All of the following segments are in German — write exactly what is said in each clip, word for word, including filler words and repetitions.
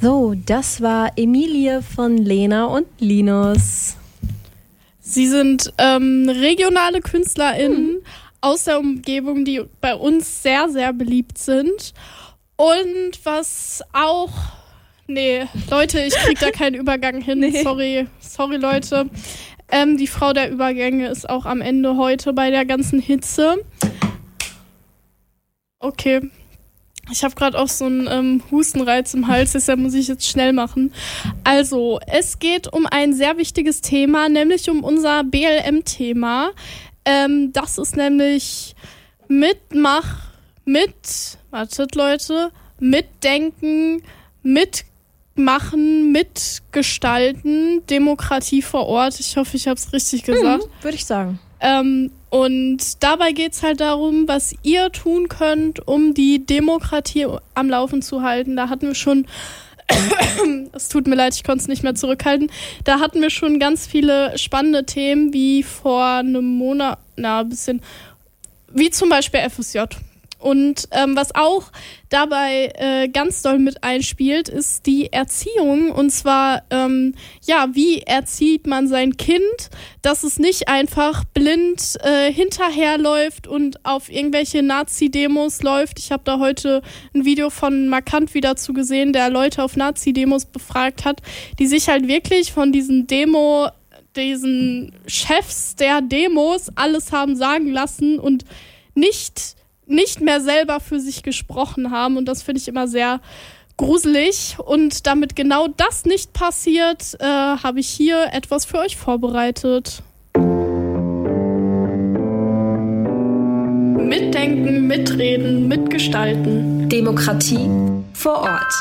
So, das war Emilie von Lena und Linus. Sie sind ähm, regionale KünstlerInnen hm. aus der Umgebung, die bei uns sehr, sehr beliebt sind. Und was auch... Nee, Leute, ich krieg da keinen Übergang hin. Nee. Sorry, sorry, Leute. Ähm, die Frau der Übergänge ist auch am Ende heute bei der ganzen Hitze. Okay. Ich habe gerade auch so einen ähm, Hustenreiz im Hals, deshalb muss ich jetzt schnell machen. Also, es geht um ein sehr wichtiges Thema, nämlich um unser B L M-Thema. Ähm, das ist nämlich Mitmach, mit, wartet Leute, Mitdenken, Mitmachen, Mitgestalten, Demokratie vor Ort. Ich hoffe, ich habe es richtig gesagt. Mhm, würde ich sagen. Ähm, und dabei geht es halt darum, was ihr tun könnt, um die Demokratie am Laufen zu halten. Da hatten wir schon, es tut mir leid, ich konnte es nicht mehr zurückhalten, da hatten wir schon ganz viele spannende Themen, wie vor einem Monat, na, ein bisschen, wie zum Beispiel F S J. Und ähm, was auch dabei äh, ganz doll mit einspielt, ist die Erziehung. Und zwar, ähm, ja, wie erzieht man sein Kind, dass es nicht einfach blind äh, hinterherläuft und auf irgendwelche Nazi-Demos läuft. Ich habe da heute ein Video von Markant wieder zu gesehen, der Leute auf Nazi-Demos befragt hat, die sich halt wirklich von diesen Demo, diesen Chefs der Demos alles haben sagen lassen und nicht... nicht mehr selber für sich gesprochen haben, und das finde ich immer sehr gruselig, und damit genau das nicht passiert, äh, habe ich hier etwas für euch vorbereitet. Mitdenken, mitreden, mitgestalten. Demokratie vor Ort.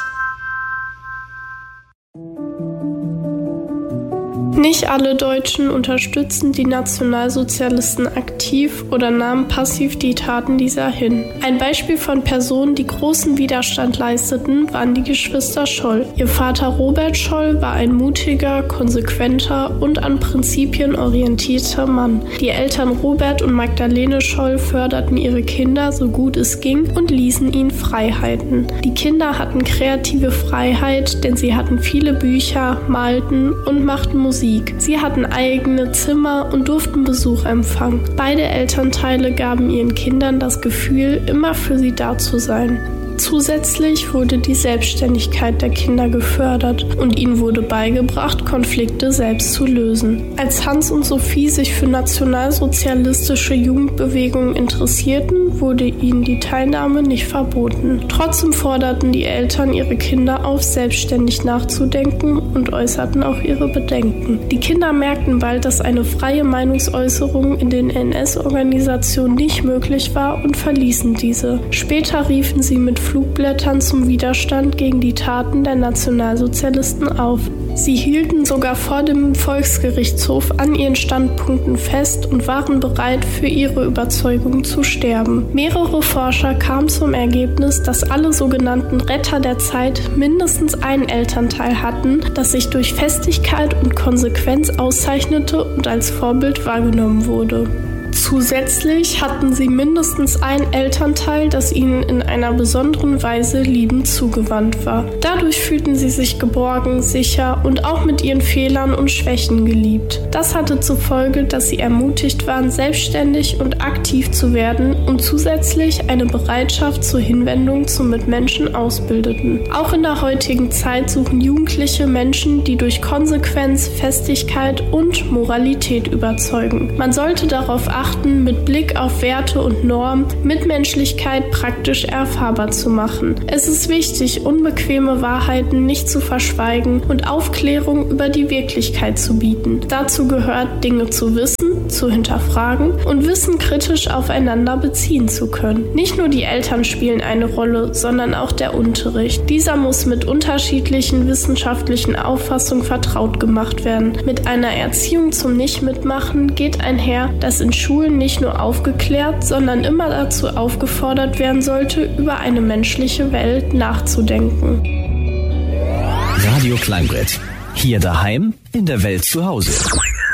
Nicht alle Deutschen unterstützen die Nationalsozialisten aktiv oder nahmen passiv die Taten dieser hin. Ein Beispiel von Personen, die großen Widerstand leisteten, waren die Geschwister Scholl. Ihr Vater Robert Scholl war ein mutiger, konsequenter und an Prinzipien orientierter Mann. Die Eltern Robert und Magdalene Scholl förderten ihre Kinder so gut es ging und ließen ihnen Freiheiten. Die Kinder hatten kreative Freiheit, denn sie hatten viele Bücher, malten und machten Musik. Sie hatten eigene Zimmer und durften Besuch empfangen. Beide Elternteile gaben ihren Kindern das Gefühl, immer für sie da zu sein. Zusätzlich wurde die Selbstständigkeit der Kinder gefördert und ihnen wurde beigebracht, Konflikte selbst zu lösen. Als Hans und Sophie sich für nationalsozialistische Jugendbewegungen interessierten, wurde ihnen die Teilnahme nicht verboten. Trotzdem forderten die Eltern ihre Kinder auf, selbstständig nachzudenken, und äußerten auch ihre Bedenken. Die Kinder merkten bald, dass eine freie Meinungsäußerung in den N S-Organisationen nicht möglich war, und verließen diese. Später riefen sie mit Flugblättern zum Widerstand gegen die Taten der Nationalsozialisten auf. Sie hielten sogar vor dem Volksgerichtshof an ihren Standpunkten fest und waren bereit, für ihre Überzeugung zu sterben. Mehrere Forscher kamen zum Ergebnis, dass alle sogenannten Retter der Zeit mindestens einen Elternteil hatten, das sich durch Festigkeit und Konsequenz auszeichnete und als Vorbild wahrgenommen wurde. Zusätzlich hatten sie mindestens ein Elternteil, das ihnen in einer besonderen Weise liebend zugewandt war. Dadurch fühlten sie sich geborgen, sicher und auch mit ihren Fehlern und Schwächen geliebt. Das hatte zur Folge, dass sie ermutigt waren, selbstständig und aktiv zu werden, und zusätzlich eine Bereitschaft zur Hinwendung zum Mitmenschen ausbildeten. Auch in der heutigen Zeit suchen Jugendliche Menschen, die durch Konsequenz, Festigkeit und Moralität überzeugen. Man sollte darauf achten, mit Blick auf Werte und Normen Mitmenschlichkeit praktisch erfahrbar zu machen. Es ist wichtig, unbequeme Wahrheiten nicht zu verschweigen und Aufklärung über die Wirklichkeit zu bieten. Dazu gehört, Dinge zu wissen, zu hinterfragen und Wissen kritisch aufeinander beziehen zu können. Nicht nur die Eltern spielen eine Rolle, sondern auch der Unterricht. Dieser muss mit unterschiedlichen wissenschaftlichen Auffassungen vertraut gemacht werden. Mit einer Erziehung zum Nicht-Mitmachen geht einher, dass in Schulen nicht nur aufgeklärt, sondern immer dazu aufgefordert werden sollte, über eine menschliche Welt nachzudenken. Radio Kleinbrett. Hier daheim, in der Welt zu Hause.